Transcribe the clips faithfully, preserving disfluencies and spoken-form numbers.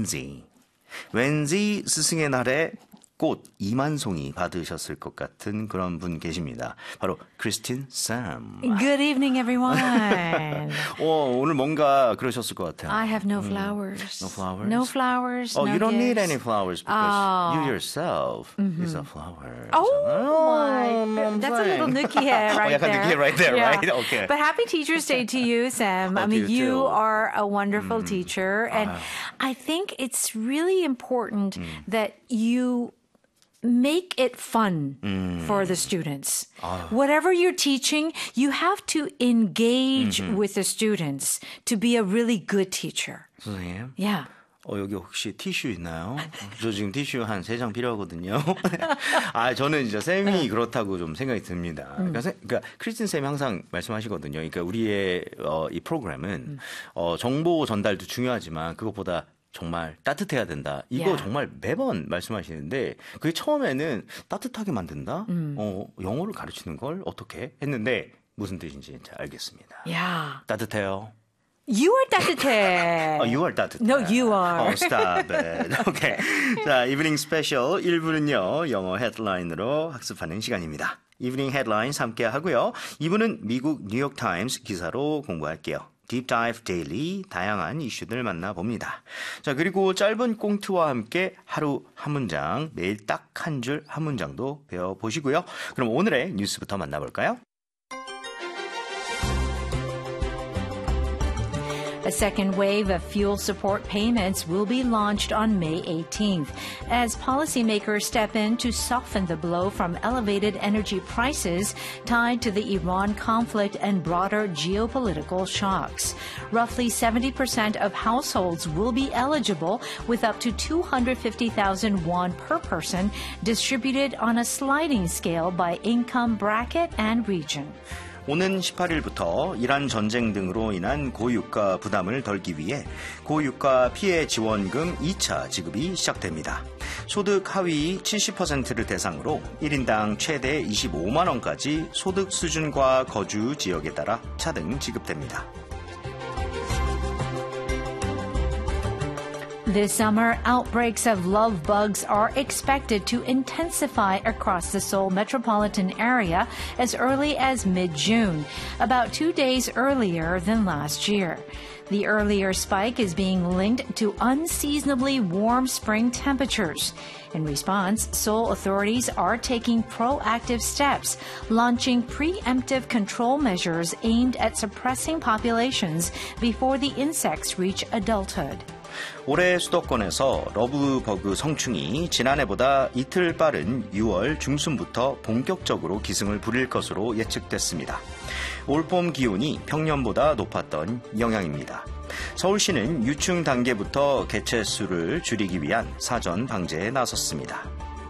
왠지. 왠지 스승의 날에 꽃 이만 송이 받으셨을 것 같은 그런 분 계십니다. 바로 크리스틴 샘. Good evening, everyone. 어, 오늘 뭔가 그러셨을 것 같아요. I have no flowers. No flowers? No flowers. Oh, no you don't gifts. need any flowers because Oh. you yourself mm-hmm. is a flower. Oh, my. That's a little nookie-head right oh, 약간 there. nookie right there, yeah. right? Okay. But happy Teacher's Day to you, Sam. Oh, I mean, to you you too. are a wonderful mm. teacher. And uh. I think it's really important mm. that you make it fun mm. for the students. Uh. Whatever you're teaching, you have to engage mm-hmm. with the students to be a really good teacher. 선생님? Yeah. 어, 여기 혹시 티슈 있나요? 저 지금 티슈 한 세 장 필요하거든요. 아, 저는 진짜 쌤이 그렇다고 좀 생각이 듭니다. 음. 그러니까, 그러니까 크리스틴 쌤이 항상 말씀하시거든요. 그러니까 우리의 어, 이 프로그램은 음. 어, 정보 전달도 중요하지만 그것보다 정말 따뜻해야 된다. 이거 yeah. 정말 매번 말씀하시는데 그게 처음에는 따뜻하게 만든다? 음. 어, 영어를 가르치는 걸 어떻게 했는데 무슨 뜻인지 이제 알겠습니다. Yeah. 따뜻해요. You are 따뜻해. Oh, you are 따뜻해. No, you are. Oh, stop it. Okay. 자, 이브닝 스페셜 일 부는요. 영어 헤드라인으로 학습하는 시간입니다. 이브닝 헤드라인스 함께 하고요. 이 부는 미국 뉴욕타임스 기사로 공부할게요. Deep Dive Daily 다양한 이슈들 만나봅니다. 자, 그리고 짧은 꽁트와 함께 하루 한 문장, 매일 딱 한 줄 한 문장도 배워보시고요. 그럼 오늘의 뉴스부터 만나볼까요? A second wave of fuel support payments will be launched on May eighteenth as policymakers step in to soften the blow from elevated energy prices tied to the Iran conflict and broader geopolitical shocks. Roughly seventy percent of households will be eligible with up to two hundred fifty thousand won per person distributed on a sliding scale by income bracket and region. 오는 십팔 일부터 이란 전쟁 등으로 인한 고유가 부담을 덜기 위해 고유가 피해 지원금 이 차 지급이 시작됩니다. 소득 하위 칠십 퍼센트를 대상으로 일 인당 최대 이십오만 원까지 소득 수준과 거주 지역에 따라 차등 지급됩니다. This summer, outbreaks of love bugs are expected to intensify across the Seoul metropolitan area as early as mid-June, about two days earlier than last year. The earlier spike is being linked to unseasonably warm spring temperatures. In response, Seoul authorities are taking proactive steps, launching preemptive control measures aimed at suppressing populations before the insects reach adulthood. 올해 수도권에서 러브버그 성충이 지난해보다 이틀 빠른 유월 중순부터 본격적으로 기승을 부릴 것으로 예측됐습니다. 올봄 기온이 평년보다 높았던 영향입니다. 서울시는 유충 단계부터 개체 수를 줄이기 위한 사전 방제에 나섰습니다.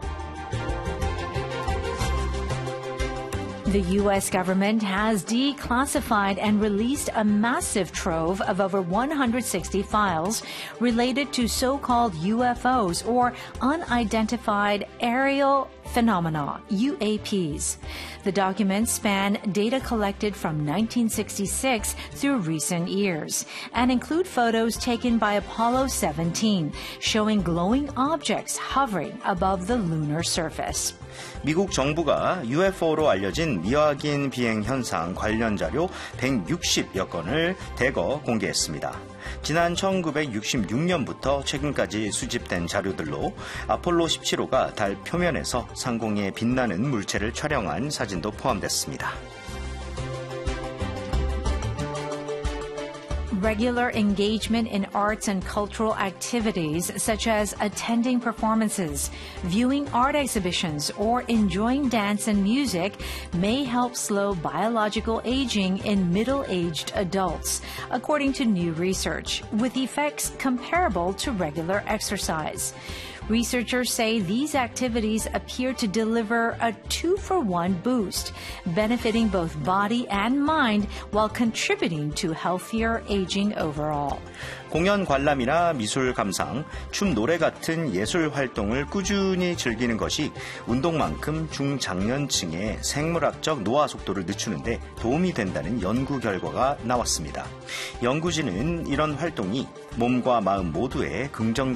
The U S government has declassified and released a massive trove of over one hundred sixty files related to so-called U F Os or unidentified aerial phenomena, U A Ps. The documents span data collected from nineteen sixty-six through recent years and include photos taken by Apollo seventeen showing glowing objects hovering above the lunar surface. 미국 정부가 유에프오로 알려진 미확인 비행 현상 관련 자료 백육십여 건을 대거 공개했습니다. 지난 천구백육십육 년부터 최근까지 수집된 자료들로 아폴로 십칠 호가 달 표면에서 상공에 빛나는 물체를 촬영한 사진도 포함됐습니다. Regular engagement in arts and cultural activities such as attending performances, viewing art exhibitions, or enjoying dance and music may help slow biological aging in middle-aged adults, according to new research, with effects comparable to regular exercise. Researchers say these activities appear to deliver a two-for-one boost, benefiting both body and mind while contributing to healthier aging overall. 공연 관람이나 미술 감상, 춤, 노래 같은 예술 활동을 꾸준히 즐기는 것이 운동만큼 중장년층의 생물학적 노화 속도를 늦추는데 도움이 된다는 연구 결과가 나왔습니다. 연구진은 이런 활동이 몸과 마음 모두에 긍정적